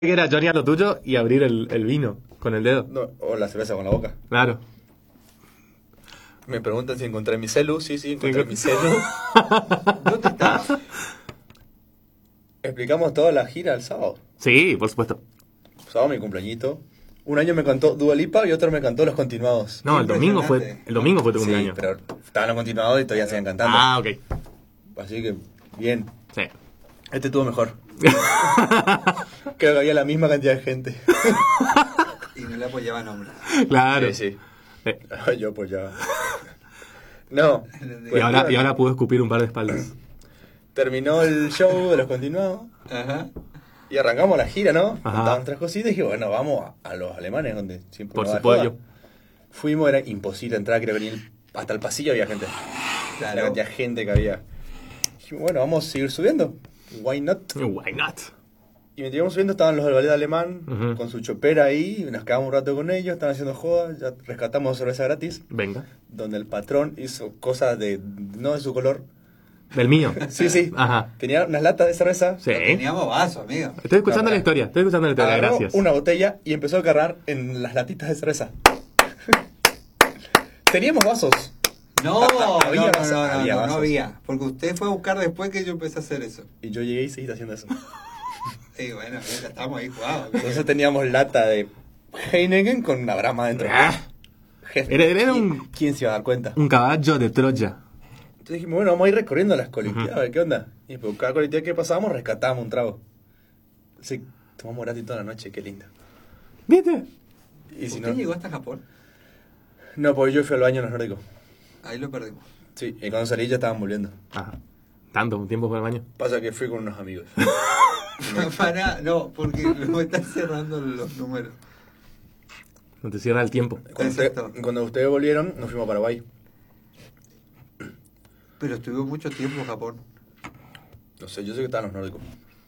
que era Johnny a lo tuyo y abrir el vino con el dedo. No, o la cerveza con la boca. Claro. Me preguntan si encontré mi celu. Sí, encontré mi celu. ¿Dónde está? Explicamos toda la gira el sábado. Sí, por supuesto. Sábado mi cumpleañito. Un año me cantó Dua Lipa y otro me cantó Los Continuados. No, el domingo fue tu Sí, cumpleaños. pero estaban Los Continuados y todavía siguen cantando. Ah, ok. Así que, bien. Sí. Este estuvo mejor. Creo que había la misma cantidad de gente. Y no le apoyaba nombres. Claro. Sí. Eh, Yo pues ya. No. y ahora pudo escupir un par de espaldas. Terminó el show de Los Continuados. Ajá. Y arrancamos la gira, ¿no? Ajá. Contaban tres cositas y dije, bueno, vamos a los alemanes, donde siempre Por nos da supuesto. joda. Fuimos, era imposible entrar, creo que hasta el pasillo había gente. La Claro. cantidad de gente que había. Dijimos, bueno, vamos a seguir subiendo. Why not? Why not? Y mientras íbamos subiendo estaban los del ballet alemán Ujú. con su chopera ahí, y nos quedamos un rato con ellos, estaban haciendo joda, ya rescatamos cerveza gratis, Venga. donde el patrón hizo cosas no de su color. Del mío. Sí. Ajá. Tenía unas latas de cerveza. Sí. Teníamos vaso, amigo. Estoy escuchando la historia. Agarró Gracias. una botella y empezó a cargar en las latitas de cerveza. Teníamos vasos. No, Había no, vasos, no, no, había no, vasos. no había. Porque usted fue a buscar después que yo empecé a hacer eso. Y yo llegué y seguí haciendo eso. Y bueno, ya estábamos ahí jugados. Entonces teníamos lata de Heineken con una brama adentro. Ah. Jefe, Era un- ¿Quién se iba a dar cuenta? Un caballo de Troya. Entonces dijimos, bueno, vamos a ir recorriendo las colectividades, a ver qué onda. Y por cada colectividad que pasábamos rescatábamos un trago. Entonces tomamos gratis toda la noche, qué lindo. ¿Viste? Y si ¿Usted no, llegó hasta Japón? no, porque yo fui al baño en los nórdicos. Ahí lo perdimos. Sí, y cuando salí ya estaban volviendo. Ajá. Tanto tiempo por el baño. Pasa que fui con unos amigos. Pará, no, porque no me están cerrando los números. No te cierra el tiempo. Exacto. Cuando ustedes volvieron, nos fuimos a Paraguay. Pero estuve mucho tiempo en Japón. No sé, yo sé que estaban los nórdicos.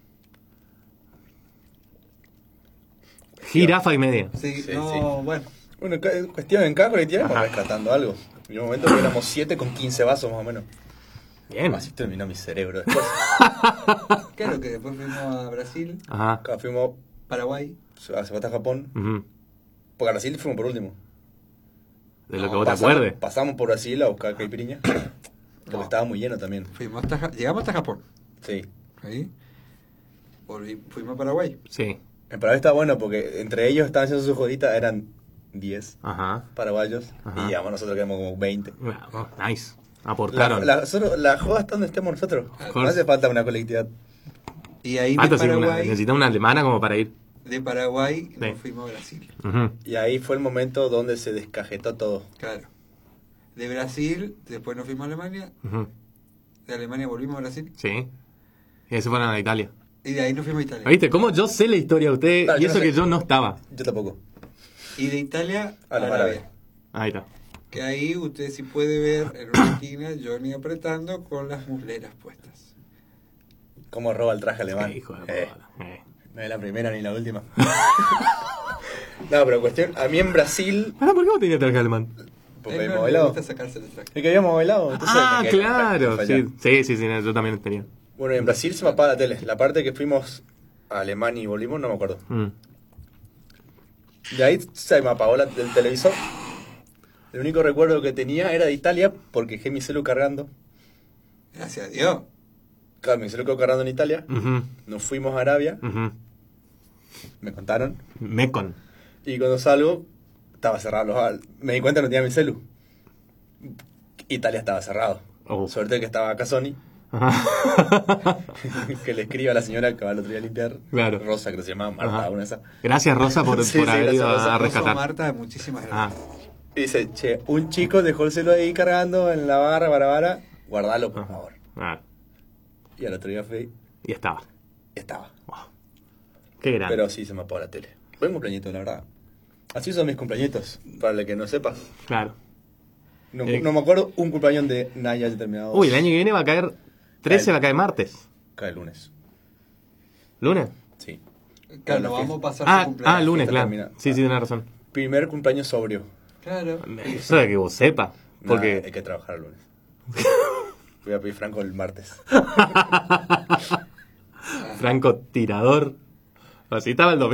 Jirafa y media. Sí, Sí, no, sí. bueno. Bueno, cuestión en cada colectividad Ajá. íbamos rescatando algo. En un momento que éramos 7 con 15 vasos más o menos. Bien. Así terminó mi cerebro después. Claro que después fuimos a Brasil, Ajá. Acá fuimos Paraguay. a Sebasta, Japón. Ujú. Porque a Brasil fuimos por último. De lo No, que vos te acuerdes. Pasamos por Brasil a buscar caipiriña. Porque No. estaba muy lleno también. Fuimos hasta llegamos hasta Japón. Sí. Ahí. Fuimos a Paraguay. Sí. En Paraguay estaba bueno porque entre ellos estaban haciendo su jodita, eran 10 Ajá. paraguayos. Ajá. Y ya, nosotros quedamos como 20. Bueno, nice. Aportaron. La joda está donde estemos nosotros. Of No hace falta una colectividad. Y ahí Falta de sí, Paraguay, necesitamos una alemana como para ir. de Paraguay Sí. nos fuimos a Brasil. Ujú. Y ahí fue el momento donde se descajetó todo. Claro. De Brasil, después nos fuimos a Alemania. Ujú. De Alemania volvimos a Brasil. Sí. Y se fueron a Italia. Y de ahí nos fuimos a Italia. ¿Viste? ¿Cómo yo sé la historia de usted Claro, y yo eso no sé. que yo no estaba? Yo tampoco. Y de Italia a A los Arabia. árabes. Ahí está. Que ahí usted sí puede ver en una esquina Johnny apretando con las musleras puestas. Cómo roba el traje alemán. Qué hijo de Eh, puta. no es la primera ni la última. No, pero cuestión, a mí en Brasil, Ahora, ¿por qué vos tenías traje alemán? porque Él habíamos no le bailado. gusta sacarse el traje. Es que habíamos bailado. entonces Ah, me quedé con claro. traje allá. Sí, no, yo también tenía. Bueno, en Brasil se me apaga la tele. La parte que fuimos a Alemania y volvimos, no me acuerdo. Mm. De ahí se me apagó el televisor. El único recuerdo que tenía era de Italia, porque dejé mi celu cargando. Gracias a Dios. Claro, mi celu quedó cargando en Italia. Ujú. Nos fuimos a Arabia, Ujú. me contaron. Mecon. Y cuando salgo, estaba cerrado me di cuenta que no tenía mi celu. Italia estaba cerrado. Oh. Suerte que estaba acá Sony, Ajá. que le escribe a la señora que va el otro día a limpiar. Claro. Rosa, que se llamaba Marta, Ajá. una de esas. Gracias, Rosa, por, Sí, por sí, haber gracias, ido Rosa. a Rosa rescatar. Marta, muchísimas Ah, gracias. Y dice, che, un chico dejó el celu ahí cargando en la barra, vara, guardalo por Ajá. favor. ah, Y al otro día fui y estaba. y estaba. Wow. Qué grande. Pero sí se me apagó la tele. Buen cumpleañito, la verdad. Así son mis cumpleañitos, para el que no sepa. Claro. No, Eh. no me acuerdo un cumpleaños de Naya determinado. Uy, el año que viene va a caer 13, Cae. va a caer martes. Cae el lunes. ¿Lunes? Sí. Claro, Bueno, vamos a pasar Ah, su cumpleaños. lunes, fiesta claro. termina. Sí, tienes razón. Primer cumpleaños sobrio. Claro. Eso de que vos sepas. Porque. Nah, hay que trabajar el lunes. Voy a pedir Franco el martes. Franco tirador. Así estaba el domingo.